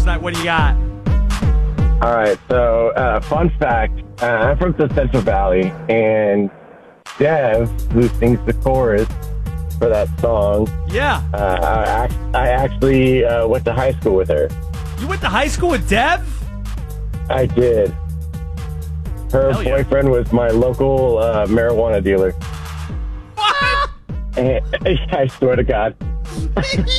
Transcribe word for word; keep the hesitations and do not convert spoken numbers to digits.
What do you got? All right, so uh, fun fact, uh, I'm from the Central Valley, and Dev, who sings the chorus for that song, Yeah. uh, I, I actually uh, went to high school with her. You went to high school with Dev? I did. Her Hell yeah. boyfriend was my local uh, marijuana dealer. What? And, I swear to God.